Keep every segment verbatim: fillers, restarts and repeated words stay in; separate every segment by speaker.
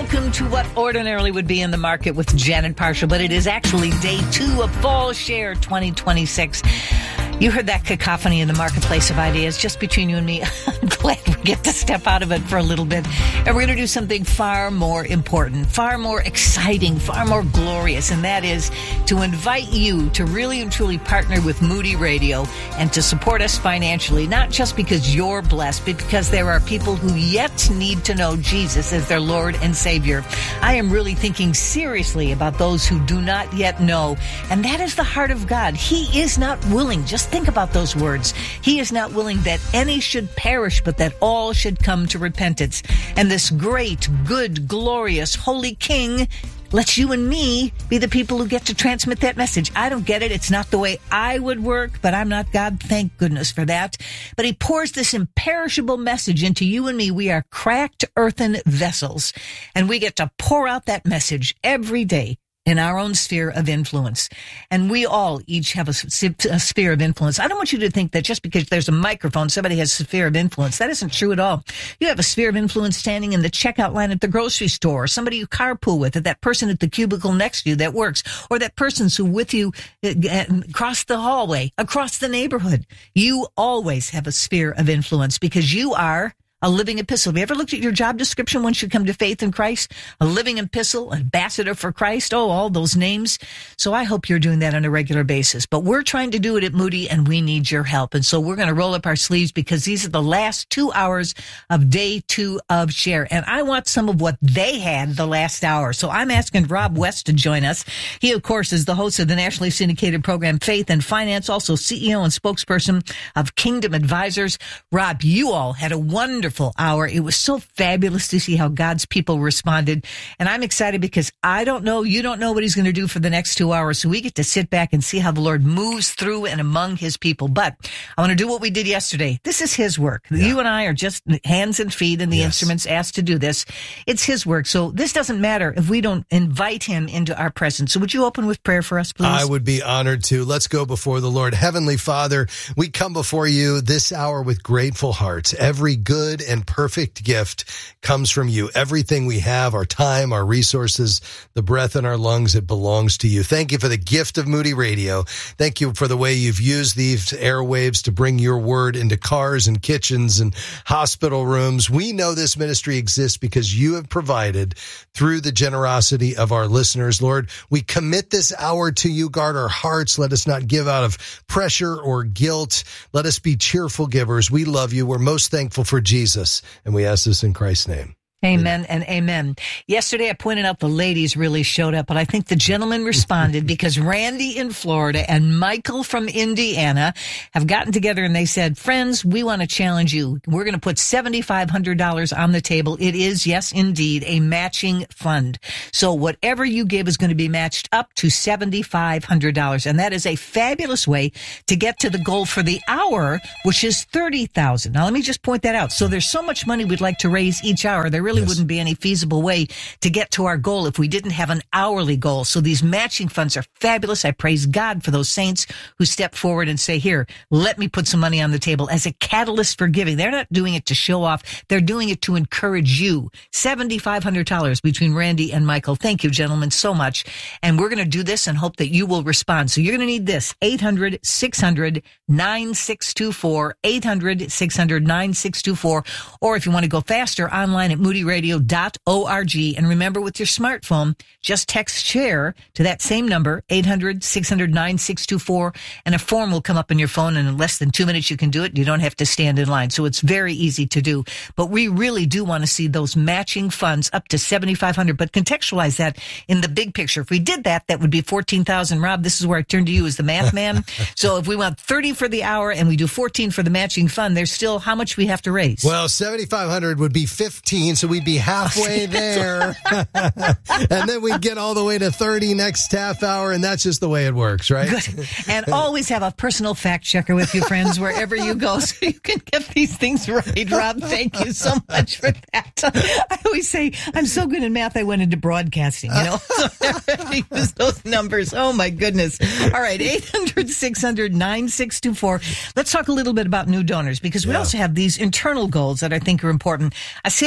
Speaker 1: Welcome to what ordinarily would be in the market with Janet Parshall, but it is actually day two of Fall Share twenty twenty-six. You heard that cacophony in the marketplace of ideas just between you and me. I'm glad we get to step out of it for a little bit. And we're going to do something far more important, far more exciting, far more glorious. And that is to invite you to really and truly partner with Moody Radio and to support us financially, not just because you're blessed, but because there are people who yet need to know Jesus as their Lord and Savior. I am really thinking seriously about those who do not yet know. And that is the heart of God. He is not willing, just think about those words. He is not willing that any should perish, but that all should come to repentance. And this great, good, glorious, holy King lets you and me be the people who get to transmit that message. I don't get it. It's not the way I would work, but I'm not God. Thank goodness for that. But he pours this imperishable message into you and me. We are cracked earthen vessels, and we get to pour out that message every day in our own sphere of influence. And we all each have a, a sphere of influence. I don't want you to think that just because there's a microphone, somebody has a sphere of influence. That isn't true at all. You have a sphere of influence standing in the checkout line at the grocery store, or somebody you carpool with, or that person at the cubicle next to you that works, or that person's who with you across the hallway, across the neighborhood. You always have a sphere of influence because you are a living epistle. Have you ever looked at your job description once you come to faith in Christ? A living epistle, ambassador for Christ. Oh, all those names. So I hope you're doing that on a regular basis. But we're trying to do it at Moody, and we need your help. And so we're going to roll up our sleeves because these are the last two hours of day two of Share. And I want some of what they had the last hour. So I'm asking Rob West to join us. He, of course, is the host of the nationally syndicated program Faith and Finance, also C E O and spokesperson of Kingdom Advisors. Rob, you all had a wonderful hour. It was so fabulous to see how God's people responded. And I'm excited because I don't know, you don't know what he's going to do for the next two hours. So we get to sit back and see how the Lord moves through and among his people. But I want to do what we did yesterday. This is his work. Yeah. You and I are just hands and feet and the yes. instruments asked to do this. It's his work. So this doesn't matter if we don't invite him into our presence. So would you open with prayer for us, please?
Speaker 2: I would be honored to. Let's go before the Lord. Heavenly Father, we come before you this hour with grateful hearts. Every good and perfect gift comes from you. Everything we have, our time, our resources, the breath in our lungs, it belongs to you. Thank you for the gift of Moody Radio. Thank you for the way you've used these airwaves to bring your word into cars and kitchens and hospital rooms. We know this ministry exists because you have provided through the generosity of our listeners. Lord, we commit this hour to you. Guard our hearts. Let us not give out of pressure or guilt. Let us be cheerful givers. We love you. We're most thankful for Jesus. And we ask this in Christ's name.
Speaker 1: Amen and amen. Yesterday, I pointed out the ladies really showed up, but I think the gentlemen responded because Randy in Florida and Michael from Indiana have gotten together and they said, friends, we want to challenge you. We're going to put seven thousand five hundred dollars on the table. It is, yes, indeed, a matching fund. So whatever you give is going to be matched up to seven thousand five hundred dollars. And that is a fabulous way to get to the goal for the hour, which is thirty thousand dollars. Now, let me just point that out. So there's so much money we'd like to raise each hour. There really Yes. wouldn't be any feasible way to get to our goal if we didn't have an hourly goal. So these matching funds are fabulous. I praise God for those saints who step forward and say, here, let me put some money on the table as a catalyst for giving. They're not doing it to show off. They're doing it to encourage you. seven thousand five hundred dollars between Randy and Michael. Thank you, gentlemen, so much. And we're going to do this and hope that you will respond. So you're going to need this, eight hundred, six hundred, nine six two four, eight hundred, six hundred, nine six two four. Or if you want to go faster, online at moody radio dot org. And remember, with your smartphone, just text SHARE to that same number, eight hundred, six hundred, nine six two four, and a form will come up on your phone, and in less than two minutes you can do it. You don't have to stand in line. So it's very easy to do. But we really do want to see those matching funds up to seven thousand five hundred dollars. But contextualize that in the big picture. If we did that, that would be fourteen thousand dollars. Rob, this is where I turn to you as the math man. So if we want thirty for the hour and we do fourteen for the matching fund, there's still how much we have to raise?
Speaker 2: Well, seven thousand five hundred dollars would be fifteen, so we'd be halfway there. And then we'd get all the way to thirty next half hour, and that's just the way it works, right?
Speaker 1: Good. And always have a personal fact checker with you, friends, wherever you go, so you can get these things right. Rob, thank you so much for that. I always say, I'm so good in math, I went into broadcasting, you know? So I use those numbers. Oh, my goodness. All right, eight hundred, six hundred, nine six two four. Let's talk a little bit about new donors, because we yeah. also have these internal goals that I think are important. I say it again,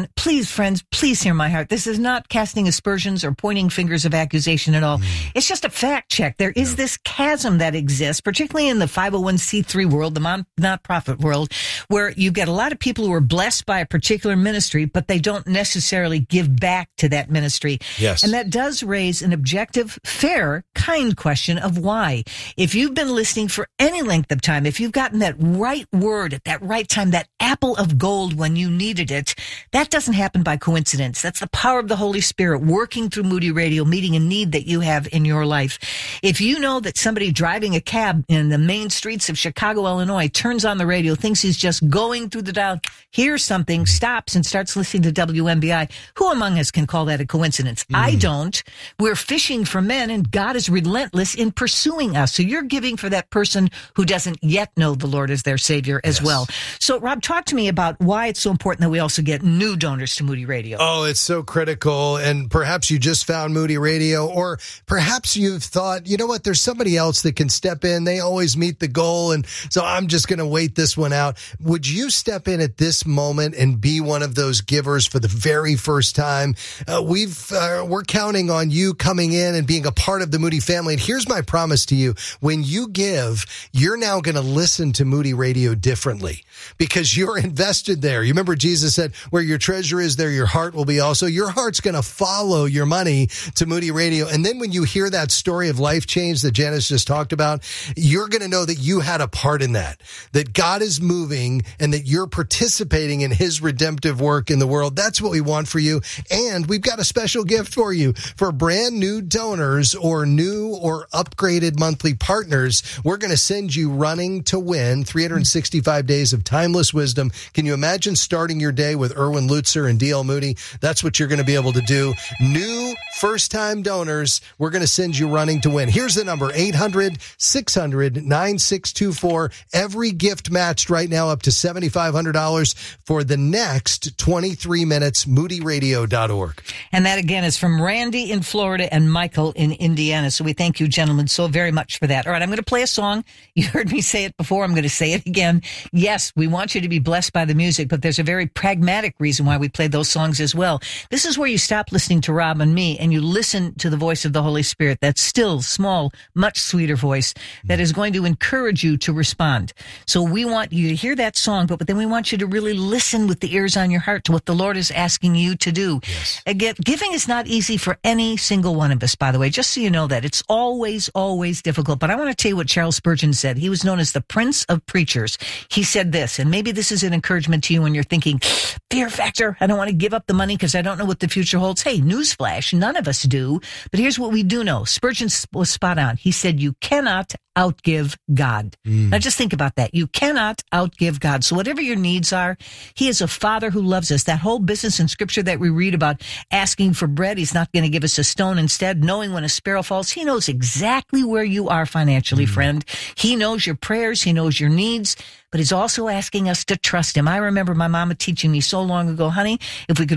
Speaker 1: please, friends, please hear my heart. This is not casting aspersions or pointing fingers of accusation at all. Mm. It's just a fact check. There is yeah. this chasm that exists, particularly in the five oh one c three world, the non- nonprofit world, where you get a lot of people who are blessed by a particular ministry, but they don't necessarily give back to that ministry.
Speaker 2: Yes.
Speaker 1: And that does raise an objective, fair, kind question of why. If you've been listening for any length of time, if you've gotten that right word at that right time, that apple of gold when you needed it, that doesn't happen by coincidence. That's the power of the Holy Spirit working through Moody Radio, meeting a need that you have in your life. If you know that somebody driving a cab in the main streets of Chicago, Illinois, turns on the radio, thinks he's just going through the dial, hears something, stops and starts listening to W M B I, who among us can call that a coincidence? Mm. I don't. We're fishing for men, and God is relentless in pursuing us. So you're giving for that person who doesn't yet know the Lord as their Savior as yes. well. So, Rob, talk to me about why it's so important that we also get new donors to Moody Radio.
Speaker 2: Oh, it's so critical. And perhaps you just found Moody Radio, or perhaps you've thought, you know what, there's somebody else that can step in. They always meet the goal, and so I'm just going to wait this one out. Would you step in at this moment and be one of those givers for the very first time? Uh, we've uh, we're counting on you coming in and being a part of the Moody family. And here's my promise to you: when you give, you're now going to listen to Moody Radio differently, because you're invested there. You remember Jesus said, where your treasure is, there your heart will be also. Your heart's going to follow your money to Moody Radio. And then when you hear that story of life change that Janice just talked about, you're going to know that you had a part in that, that God is moving and that you're participating in his redemptive work in the world. That's what we want for you. And we've got a special gift for you. For brand new donors or new or upgraded monthly partners, we're going to send you Running to Win, three hundred sixty-five days of timeless wisdom. Can you imagine starting your day with Erwin Lutzer and D L Moody? That's what you're going to be able to do. New first-time donors, we're going to send you Running to Win. Here's the number, eight hundred, six hundred, nine six two four. Every gift matched right now up to seven thousand five hundred dollars for the next twenty-three minutes, moody radio dot org.
Speaker 1: And that, again, is from Randy in Florida and Michael in Indiana. So we thank you, gentlemen, so very much for that. All right, I'm going to play a song. You heard me say it before. I'm going to say it again. Yes, we want you to be blessed by the music, but there's a very pragmatic reason why we played those songs as well. This is where you stop listening to Rob and me and you listen to the voice of the Holy Spirit, that still, small, much sweeter voice that is going to encourage you to respond. So we want you to hear that song, but, but then we want you to really listen with the ears on your heart to what the Lord is asking you to do.
Speaker 2: Yes.
Speaker 1: Again, giving is not easy for any single one of us, by the way, just so you know that. It's always, always difficult. But I want to tell you what Charles Spurgeon said. He was known as the Prince of Preachers. He said this, and maybe this is an encouragement to you when you're thinking, fear factor, I don't want to give up the money because I don't know what the future holds. Hey, newsflash, none of us do. But here's what we do know. Spurgeon was spot on. He said, you cannot outgive God. Mm. Now just think about that. You cannot outgive God. So whatever your needs are, he is a father who loves us. That whole business in scripture that we read about asking for bread, he's not going to give us a stone instead. Knowing when a sparrow falls, he knows exactly where you are financially, mm. friend. He knows your prayers. He knows your needs. But he's also asking us to trust him. I remember my mama teaching me so long ago, honey, if we could